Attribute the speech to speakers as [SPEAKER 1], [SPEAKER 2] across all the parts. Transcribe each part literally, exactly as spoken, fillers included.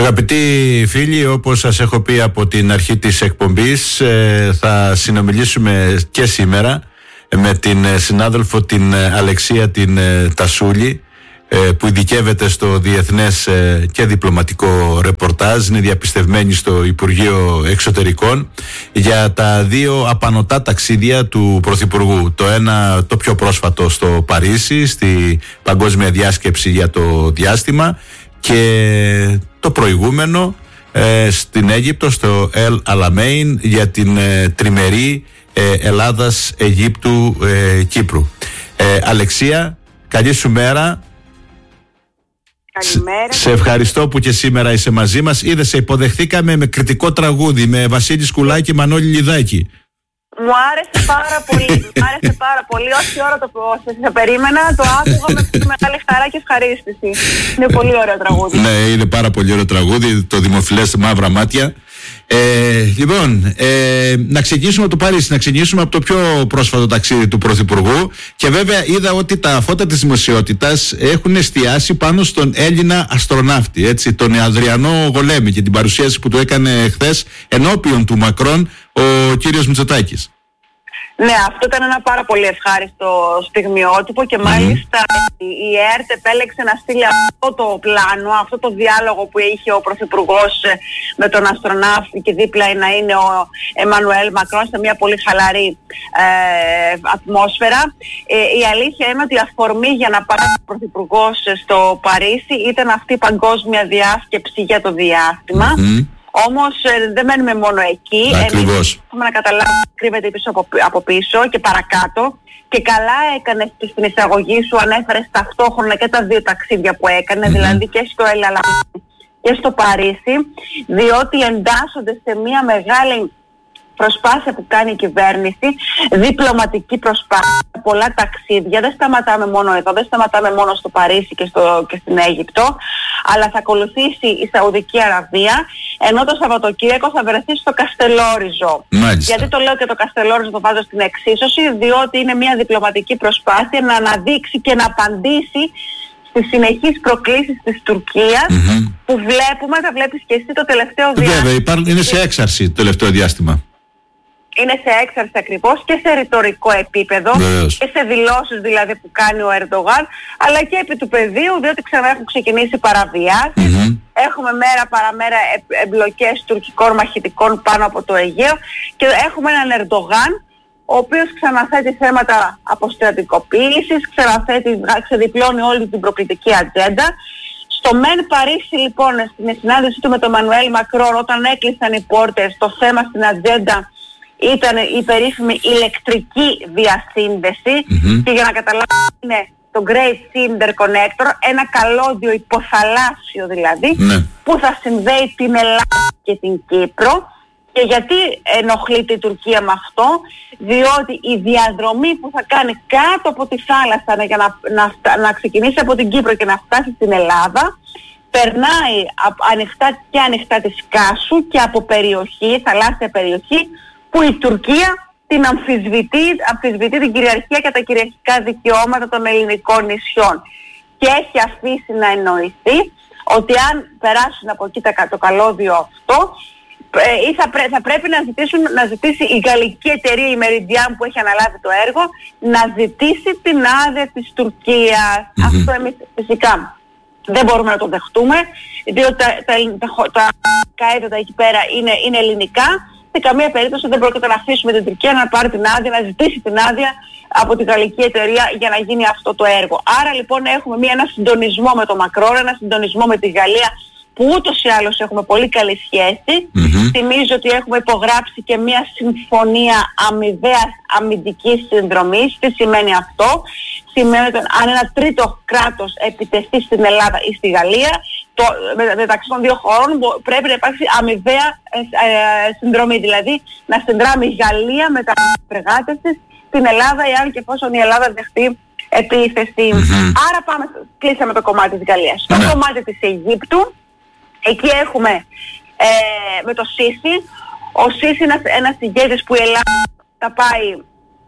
[SPEAKER 1] Αγαπητοί φίλοι, όπως σας έχω πει από την αρχή της εκπομπής, θα συνομιλήσουμε και σήμερα με την συνάδελφο την Αλεξία την Τασούλη, που ειδικεύεται στο διεθνές και διπλωματικό ρεπορτάζ, είναι διαπιστευμένη στο Υπουργείο Εξωτερικών, για τα δύο απανωτά ταξίδια του Πρωθυπουργού. Το ένα, το πιο πρόσφατο, στο Παρίσι, στη Παγκόσμια Διάσκεψη για το Διάστημα, και το προηγούμενο ε, στην Αίγυπτο, στο Ελ Αλαμέιν, για την ε, τριμερή ε, Ελλάδας, Αιγύπτου, ε, Κύπρου. Ε, Αλεξία, καλή σου μέρα.
[SPEAKER 2] Καλημέρα.
[SPEAKER 1] Σε ευχαριστώ που και σήμερα είσαι μαζί μας. Είδε, σε υποδεχθήκαμε με κριτικό τραγούδι, με Βασίλη Σκουλάκη και Μανώλη Λιδάκη.
[SPEAKER 2] Μου άρεσε πάρα πολύ, μου άρεσε πάρα πολύ. Όση ώρα το πρόσθεσα, περίμενα, το άκουγα με μεγάλη χαρά και ευχαρίστηση. Είναι πολύ ωραίο τραγούδι.
[SPEAKER 1] Ναι, είναι πάρα πολύ ωραίο τραγούδι, το δημοφιλές Μαύρα Μάτια. Ε, λοιπόν, ε, να ξεκινήσουμε από το Παρίσι, να ξεκινήσουμε από το πιο πρόσφατο ταξίδι του Πρωθυπουργού. Και βέβαια είδα ότι τα φώτα της δημοσιότητας έχουν εστιάσει πάνω στον Έλληνα αστροναύτη, έτσι, τον Αδριανό Γολέμη, και την παρουσίαση που του έκανε χθες ενώπιον του Μακρόν ο κύριος Μητσοτάκης.
[SPEAKER 2] Ναι, αυτό ήταν ένα πάρα πολύ ευχάριστο στιγμιότυπο και μάλιστα mm. η ΕΡΤ επέλεξε να στείλει αυτό το πλάνο, αυτό το διάλογο που είχε ο Πρωθυπουργός με τον αστροναύτη και δίπλα να είναι ο Εμμανουέλ Μακρόν, σε μια πολύ χαλαρή ε, ατμόσφαιρα. Ε, η αλήθεια είναι ότι η αφορμή για να πάει ο Πρωθυπουργός στο Παρίσι ήταν αυτή η παγκόσμια διάσκεψη για το διάστημα. Mm. Όμως ε, δεν μένουμε μόνο εκεί.
[SPEAKER 1] Ακριβώς.
[SPEAKER 2] Εμείς έχουμε να καταλάβουμε τι κρύβεται πίσω από, από πίσω και παρακάτω. Και καλά έκανες στην εισαγωγή σου, ανέφερες ταυτόχρονα και τα δύο ταξίδια που έκανε, mm-hmm. δηλαδή και στο Ελ Αλαμέιν και στο Παρίσι, διότι εντάσσονται σε μια μεγάλη προσπάθεια που κάνει η κυβέρνηση, διπλωματική προσπάθεια, πολλά ταξίδια. Δεν σταματάμε μόνο εδώ, δεν σταματάμε μόνο στο Παρίσι και, στο, και στην Αίγυπτο, αλλά θα ακολουθήσει η Σαουδική Αραβία, ενώ το Σαββατοκύριακο θα βρεθεί στο Καστελόριζο.
[SPEAKER 1] Μάλιστα.
[SPEAKER 2] Γιατί το λέω και το Καστελόριζο το βάζω στην εξίσωση, διότι είναι μια διπλωματική προσπάθεια να αναδείξει και να απαντήσει στις συνεχείς προκλήσεις της Τουρκίας, mm-hmm. που βλέπουμε, θα βλέπεις και εσύ το τελευταίο διάστημα.
[SPEAKER 1] Βέβαια, υπάρχουν, είναι σε έξαρση το τελευταίο διάστημα.
[SPEAKER 2] Είναι σε έξαρση ακριβώς και σε ρητορικό επίπεδο. Βεβαίως. Και σε δηλώσεις δηλαδή που κάνει ο Ερντογάν, αλλά και επί του πεδίου, διότι ξανά έχουν ξεκινήσει παραβιάσεις. Mm-hmm. Έχουμε μέρα παραμέρα εμπλοκές τουρκικών μαχητικών πάνω από το Αιγαίο και έχουμε έναν Ερντογάν ο οποίος ξαναθέτει θέματα αποστρατικοποίησης, ξαναθέτει, ξεδιπλώνει όλη την προκλητική ατζέντα. Στο Μεν Παρίσι λοιπόν, στην συνάντησή του με τον Εμμανουέλ Μακρόν, όταν έκλεισαν οι πόρτες, το θέμα στην ατζέντα ήταν η περίφημη ηλεκτρική διασύνδεση, mm-hmm. και για να καταλάβουμε είναι το Great Sea Interconnector, ένα καλώδιο υποθαλάσσιο δηλαδή, mm-hmm. που θα συνδέει την Ελλάδα και την Κύπρο. Και γιατί ενοχλείται η Τουρκία με αυτό? Διότι η διαδρομή που θα κάνει κάτω από τη θάλασσα για να, να, να ξεκινήσει από την Κύπρο και να φτάσει στην Ελλάδα, περνάει από ανοιχτά και ανοιχτά της Κάσου και από περιοχή, θαλάσσια περιοχή, που η Τουρκία την αμφισβητεί, αμφισβητεί την κυριαρχία και τα κυριαρχικά δικαιώματα των ελληνικών νησιών. Και έχει αφήσει να εννοηθεί ότι αν περάσουν από εκεί το καλώδιο αυτό, ή θα, πρέ, θα πρέπει να, ζητήσουν, να ζητήσει η γαλλική εταιρεία, η Meridian, που έχει αναλάβει το έργο, να ζητήσει την άδεια της Τουρκίας. Mm-hmm. Αυτό εμείς φυσικά δεν μπορούμε να το δεχτούμε, διότι τα, τα, τα, τα έδωτα εκεί πέρα είναι, είναι ελληνικά. Σε καμία περίπτωση δεν πρόκειται να αφήσουμε την Τουρκία να πάρει την άδεια, να ζητήσει την άδεια από την γαλλική εταιρεία για να γίνει αυτό το έργο. Άρα λοιπόν έχουμε μία, ένα συντονισμό με το Μακρόν, ένα συντονισμό με τη Γαλλία, που ούτως ή άλλως έχουμε πολύ καλή σχέση. Mm-hmm. Θυμίζω ότι έχουμε υπογράψει και μια συμφωνία αμοιβαίας αμυντικής συνδρομής. Τι σημαίνει αυτό? Σημαίνει ότι αν ένα τρίτο κράτος επιτεθεί στην Ελλάδα ή στη Γαλλία, το, με, μεταξύ των δύο χωρών πρέπει να υπάρξει αμοιβαία ε, ε, συνδρομή. Δηλαδή να συνδράμει η Γαλλία με τα φρεγάτες της στην Ελλάδα, εάν και εφόσον η Ελλάδα δεχτεί επίθεση. Mm-hmm. Άρα πάμε, κλείσαμε το κομμάτι της Γαλλίας. Mm-hmm. Στο κομμάτι της Αιγύπτου, εκεί έχουμε ε, με το Σίση. Ο Σίση είναι ένας, ένας ηγέτης που η Ελλάδα τα πάει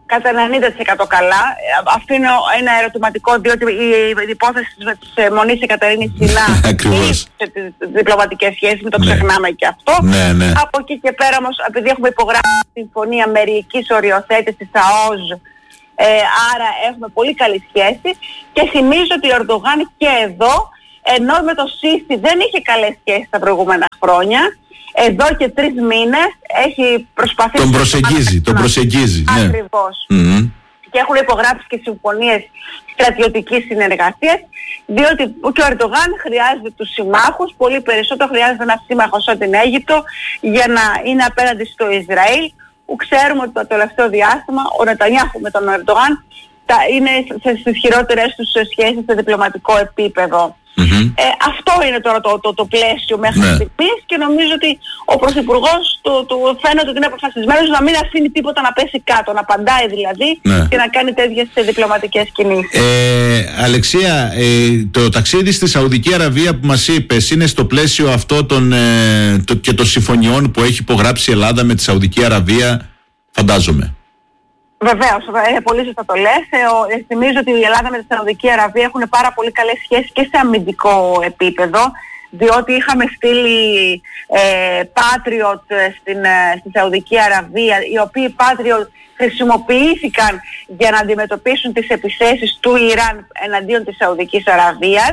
[SPEAKER 2] κατά ενενήντα τοις εκατό καλά. Αφήνω ένα ερωτηματικό, διότι η υπόθεση της Μονής Εκατερίνης Σινά
[SPEAKER 1] Ακριβώς.
[SPEAKER 2] σε τις διπλωματικές σχέσεις, μην το
[SPEAKER 1] Ναι.
[SPEAKER 2] ξεχνάμε και αυτό.
[SPEAKER 1] Ναι, ναι.
[SPEAKER 2] Από εκεί και πέρα όμως, επειδή έχουμε υπογράψει τη συμφωνία μερικής οριοθέτησης της ΑΟΖ, ε, άρα έχουμε πολύ καλή σχέση και θυμίζω ότι ο Ερντογάν και εδώ, ενώ με το Σίσι δεν είχε καλές σχέσεις τα προηγούμενα χρόνια, εδώ και τρεις μήνες έχει προσπαθήσει...
[SPEAKER 1] Τον προσεγγίζει, τον προσεγγίζει. Ναι.
[SPEAKER 2] Ακριβώς.
[SPEAKER 1] Mm-hmm.
[SPEAKER 2] Και έχουν υπογράψει και συμφωνίες στρατιωτικής συνεργασίας, διότι και ο Ερντογάν χρειάζεται τους συμμάχους, πολύ περισσότερο χρειάζεται ένα σύμμαχο σαν την Αίγυπτο για να είναι απέναντι στο Ισραήλ, που ξέρουμε ότι το τελευταίο διάστημα ο Νετανιάχου με τον Ερντογάν είναι στις χειρότερες τους σχέσεις σε διπλωματικό επίπεδο. Mm-hmm. Ε, αυτό είναι τώρα το, το, το πλαίσιο μέχρι ναι. στιγμής και νομίζω ότι ο Πρωθυπουργός του, του φαίνεται ότι είναι αποφασισμένος να μην αφήνει τίποτα να πέσει κάτω, να απαντάει δηλαδή ναι. και να κάνει τέτοιες διπλωματικές κινήσεις.
[SPEAKER 1] Ε, Αλεξία, ε, το ταξίδι στη Σαουδική Αραβία που μας είπες είναι στο πλαίσιο αυτό των, ε, το, και των συμφωνιών που έχει υπογράψει η Ελλάδα με τη Σαουδική Αραβία, φαντάζομαι.
[SPEAKER 2] Βεβαίως, ε, πολύ σωστά το λες. Ε, ε, θυμίζω ότι η Ελλάδα με τη Σαουδική Αραβία έχουν πάρα πολύ καλές σχέσεις και σε αμυντικό επίπεδο, διότι είχαμε στείλει ε, Patriot στην, ε, στη Σαουδική Αραβία, οι οποίοι Patriot χρησιμοποιήθηκαν για να αντιμετωπίσουν τις επιθέσεις του Ιράν εναντίον της Σαουδικής Αραβίας.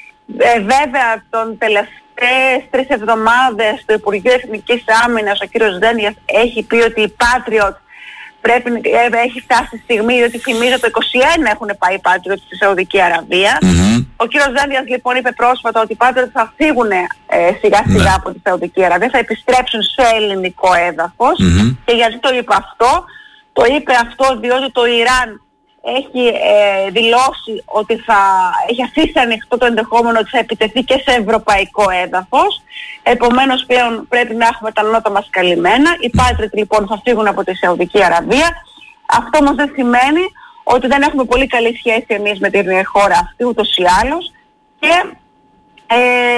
[SPEAKER 2] Ε, βέβαια, τον τελευταίες τρεις εβδομάδες το Υπουργείο Εθνικής Άμυνας, ο κύριος Δένδιας, έχει πει ότι οι Patriot πρέπει, έχει φτάσει στη στιγμή, διότι θυμίζω το είκοσι ένα έχουν πάει οι Patriot στη Σαουδική Αραβία. Mm-hmm. Ο κύριος Δένδιας λοιπόν είπε πρόσφατα ότι οι Patriot θα φύγουν ε, σιγά σιγά mm-hmm. από τη Σαουδική Αραβία, θα επιστρέψουν σε ελληνικό έδαφος. Mm-hmm. Και γιατί το είπε αυτό? Το είπε αυτό διότι το Ιράν έχει ε, δηλώσει ότι θα έχει αφήσει ανοιχτό το ενδεχόμενο ότι θα επιτεθεί και σε ευρωπαϊκό έδαφος. Επομένως πλέον πρέπει να έχουμε τα νότα μας καλυμμένα. Οι Patriot λοιπόν θα φύγουν από τη Σαουδική Αραβία. Αυτό όμως δεν σημαίνει ότι δεν έχουμε πολύ καλή σχέση εμείς με την χώρα αυτή ούτως ή άλλως και ε,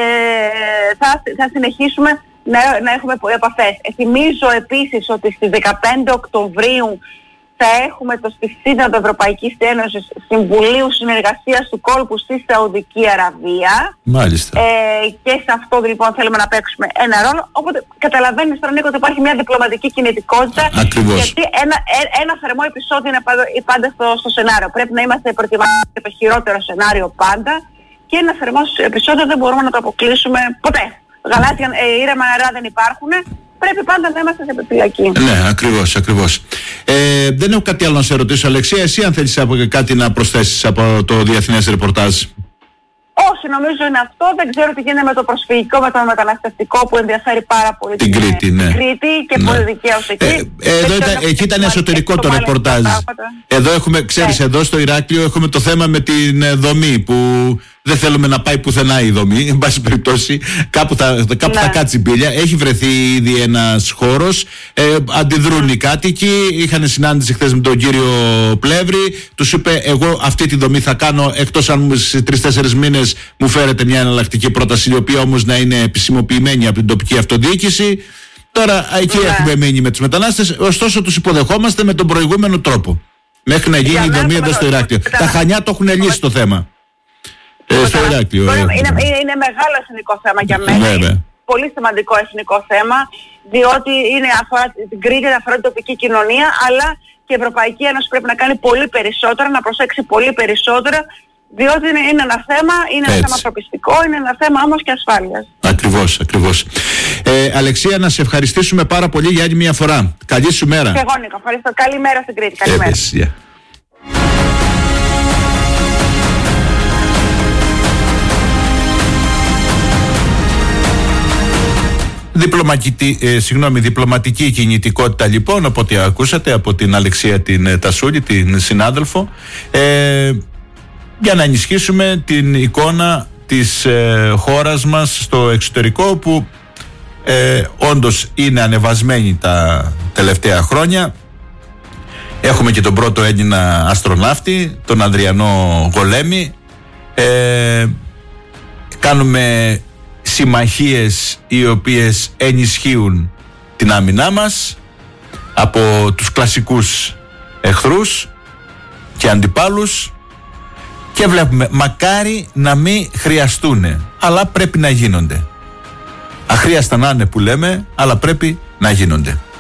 [SPEAKER 2] θα, θα συνεχίσουμε να, να έχουμε επαφές. Ε, θυμίζω επίσης ότι στις δεκαπέντε Οκτωβρίου θα έχουμε το στη Σύνοδο Ευρωπαϊκής Ένωσης Συμβουλίου Συνεργασίας του Κόλπου στη Σαουδική Αραβία.
[SPEAKER 1] Μάλιστα.
[SPEAKER 2] Ε, και σε αυτό λοιπόν θέλουμε να παίξουμε ένα ρόλο. Οπότε καταλαβαίνεις τώρα, Νίκο, ότι υπάρχει μια διπλωματική κινητικότητα.
[SPEAKER 1] Ακριβώς.
[SPEAKER 2] Γιατί ένα, ένα θερμό επεισόδιο είναι πάντα, πάντα στο, στο σενάριο. Πρέπει να είμαστε προετοιμασμένοι για το χειρότερο σενάριο πάντα. Και ένα θερμό επεισόδιο δεν μπορούμε να το αποκλείσουμε ποτέ. Γαλάζια ε, ήρεμα νερά δεν υπάρχουν. Πρέπει πάντα να είμαστε σε επιφυλακή.
[SPEAKER 1] Ναι, ακριβώς, ακριβώς. Ε, δεν έχω κάτι άλλο να σε ρωτήσω, Αλεξία. Εσύ αν θέλεις κάτι να προσθέσεις από το διεθνές ρεπορτάζ?
[SPEAKER 2] Όχι, νομίζω είναι αυτό. Δεν ξέρω τι γίνεται με το προσφυγικό, με το μεταναστευτικό που ενδιαφέρει πάρα πολύ
[SPEAKER 1] την Κρήτη, ναι.
[SPEAKER 2] Κρήτη και
[SPEAKER 1] ναι.
[SPEAKER 2] πολύ δικαίως εκεί.
[SPEAKER 1] Ε, ε, εδώ ήταν, εκεί ήταν εσωτερικό το ρεπορτάζ. Εδώ έχουμε, ξέρεις, ναι. εδώ στο Ηράκλειο έχουμε το θέμα με την δομή που δεν θέλουμε να πάει πουθενά η δομή. Εν πάση περιπτώσει, κάπου θα, κάπου ναι. θα κάτσει μπίλια. Έχει βρεθεί ήδη ένας χώρος. Ε, αντιδρούν οι κάτοικοι. Είχαν συνάντηση χθες με τον κύριο Πλεύρη. Τους είπε: εγώ αυτή τη δομή θα κάνω, εκτός αν σε τρεις-τέσσερις μήνες μου φέρετε μια εναλλακτική πρόταση, η οποία όμως να είναι επισημοποιημένη από την τοπική αυτοδιοίκηση. Τώρα εκεί yeah. έχουμε μείνει με τους μετανάστες. Ωστόσο, τους υποδεχόμαστε με τον προηγούμενο τρόπο. Μέχρι να γίνει η δομή εδώ στο Ηράκλειο. Τα Χανιά το έχουν λύσει το θέμα. Ε, στο Ηράκλειο.
[SPEAKER 2] Είναι, είναι, είναι μεγάλο εθνικό θέμα για μένα.
[SPEAKER 1] Βέβαια.
[SPEAKER 2] Πολύ σημαντικό εθνικό θέμα, διότι είναι αφορά την Κρήτη, αφορά την τοπική κοινωνία, αλλά και η Ευρωπαϊκή Ένωση πρέπει να κάνει πολύ περισσότερα, να προσέξει πολύ περισσότερα, διότι είναι, είναι ένα θέμα, είναι ένα Έτσι. θέμα ανθρωπιστικό, είναι ένα θέμα όμως και ασφάλειας. Ακριβώς,
[SPEAKER 1] ακριβώς. Ε, Αλεξία, να σε ευχαριστήσουμε πάρα πολύ για άλλη μια φορά. Καλή σου μέρα.
[SPEAKER 2] Και εγώ, Νίκο, ευχαριστώ. Καλή μέρα στην Κρήτη. Καλή μέρα.
[SPEAKER 1] Yeah. Διπλωματική, ε, συγγνώμη, διπλωματική κινητικότητα λοιπόν, οπότε ακούσατε από την Αλεξία την Τασούλη, την συνάδελφο, ε, για να ενισχύσουμε την εικόνα της ε, χώρας μας στο εξωτερικό, που ε, όντως είναι ανεβασμένη τα τελευταία χρόνια. Έχουμε και τον πρώτο Έλληνα αστροναύτη, τον Ανδριανό Γολέμη. ε, κάνουμε συμμαχίες οι οποίες ενισχύουν την άμυνά μας, από τους κλασικούς εχθρούς και αντιπάλους και βλέπουμε μακάρι να μην χρειαστούνε, αλλά πρέπει να γίνονται. Αχρίαστα να είναι που λέμε, αλλά πρέπει να γίνονται.